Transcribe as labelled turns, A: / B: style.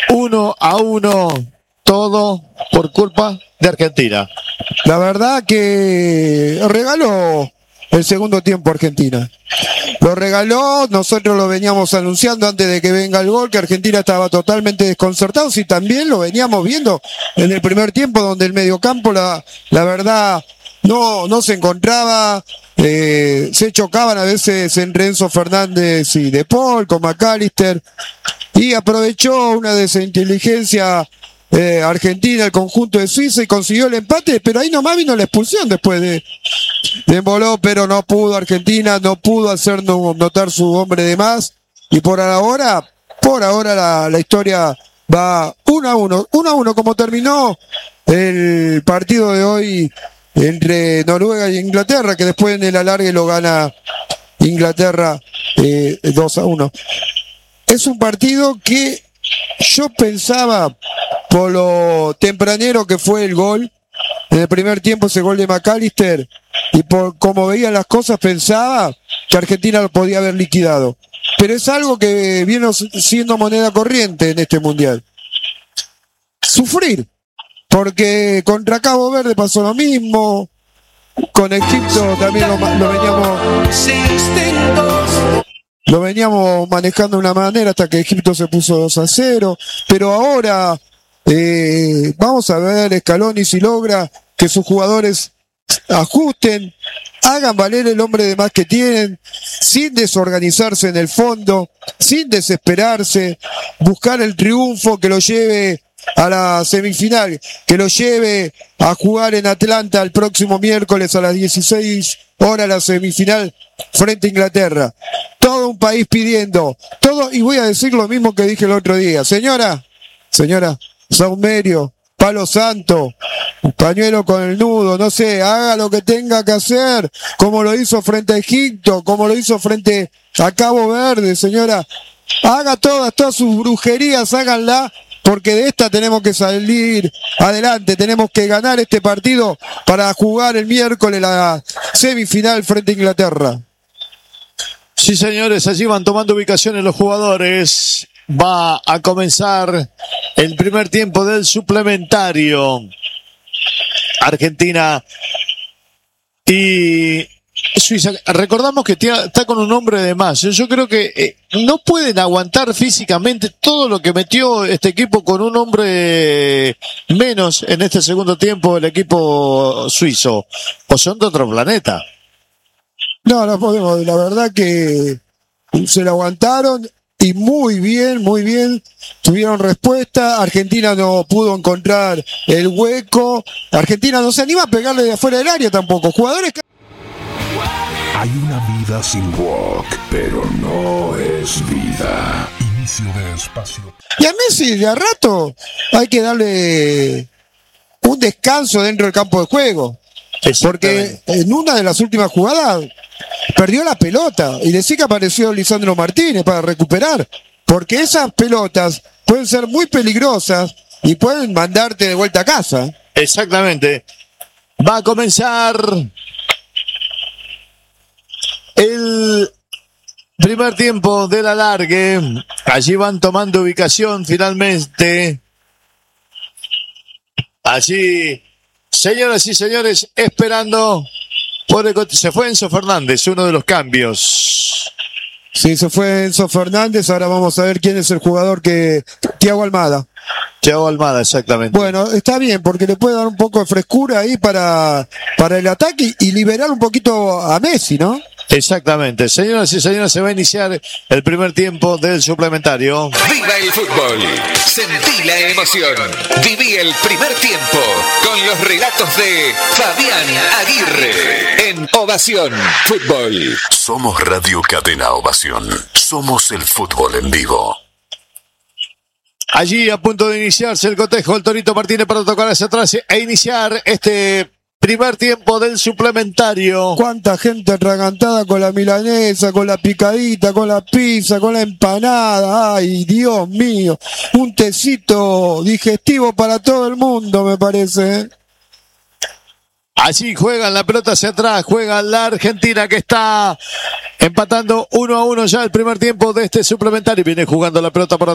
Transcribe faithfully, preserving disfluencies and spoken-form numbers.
A: Uno a uno, todo por culpa de Argentina.
B: La verdad que regaló el segundo tiempo Argentina. Lo regaló, nosotros lo veníamos anunciando antes de que venga el gol, que Argentina estaba totalmente desconcertado, y también lo veníamos viendo en el primer tiempo, donde el mediocampo, la, la verdad, no, no se encontraba, eh, se chocaban a veces entre Enzo Fernández y De Paul, con McAllister, y aprovechó una desinteligencia eh, argentina, el conjunto de Suiza, y consiguió el empate, pero ahí nomás vino la expulsión después de, de Emboló, pero no pudo Argentina, no pudo hacer notar su hombre de más, y por ahora, por ahora la, la historia va uno a uno, uno a uno, como terminó el partido de hoy entre Noruega y Inglaterra, que después en el alargue lo gana Inglaterra eh, dos a uno. Es un partido que yo pensaba, por lo tempranero que fue el gol, en el primer tiempo ese gol de McAllister, y por cómo veía las cosas, pensaba que Argentina lo podía haber liquidado. Pero es algo que viene siendo moneda corriente en este mundial. Sufrir. Porque contra Cabo Verde pasó lo mismo, con Egipto también lo, lo veníamos lo veníamos manejando de una manera hasta que Egipto se puso dos a cero, pero ahora eh, vamos a ver Scaloni si logra que sus jugadores ajusten, hagan valer el hombre de más que tienen, sin desorganizarse en el fondo, sin desesperarse, buscar el triunfo que lo lleve a la semifinal, que lo lleve a jugar en Atlanta el próximo miércoles a las dieciséis horas la semifinal frente a Inglaterra. Todo un país pidiendo, todo, y voy a decir lo mismo que dije el otro día. Señora, señora, saumerio, palo santo, un pañuelo con el nudo, no sé, haga lo que tenga que hacer, como lo hizo frente a Egipto, como lo hizo frente a Cabo Verde, señora. Haga todas, todas sus brujerías, háganla, porque de esta tenemos que salir adelante, tenemos que ganar este partido para jugar el miércoles la semifinal frente a Inglaterra.
A: Sí, señores, allí van tomando ubicaciones los jugadores. Va a comenzar el primer tiempo del suplementario. Argentina y Suiza. Recordamos que está con un hombre de más. Yo creo que eh, no pueden aguantar físicamente todo lo que metió este equipo con un hombre menos en este segundo tiempo, el equipo suizo. O son de otro planeta.
B: No, no podemos. La verdad que se lo aguantaron y muy bien, muy bien. Tuvieron respuesta. Argentina no pudo encontrar el hueco. Argentina no se anima a pegarle de afuera del área tampoco. Jugadores que...
C: Hay una vida sin walk, pero no es vida. Inicio de espacio.
B: Y a Messi de a rato hay que darle un descanso dentro del campo de juego. Porque en una de las últimas jugadas perdió la pelota y decía que apareció Lisandro Martínez para recuperar. Porque esas pelotas pueden ser muy peligrosas y pueden mandarte de vuelta a casa.
A: Exactamente. Va a comenzar el primer tiempo del alargue. Allí van tomando ubicación finalmente. Allí, señoras y señores, esperando por el... Se fue Enzo Fernández, uno de los cambios.
B: Sí, se fue Enzo Fernández. Ahora vamos a ver quién es el jugador que... Thiago Almada.
A: Thiago Almada, exactamente.
B: Bueno, está bien, porque le puede dar un poco de frescura ahí para, para el ataque y liberar un poquito a Messi, ¿no?
A: Exactamente. Señoras y señores, se va a iniciar el primer tiempo del suplementario.
D: ¡Viva el fútbol! Sentí la emoción. Viví el primer tiempo con los relatos de Fabián Aguirre en Ovación Fútbol.
C: Somos Radio Cadena Ovación. Somos el fútbol en vivo.
A: Allí a punto de iniciarse el cotejo, el Torito Martínez para tocar hacia atrás e iniciar este primer tiempo del suplementario.
B: Cuánta gente atragantada con la milanesa, con la picadita, con la pizza, con la empanada. Ay, Dios mío. Un tecito digestivo para todo el mundo, me parece, ¿eh?
A: Allí juegan la pelota hacia atrás, juega la Argentina que está empatando uno a uno ya el primer tiempo de este suplementario. Viene jugando la pelota por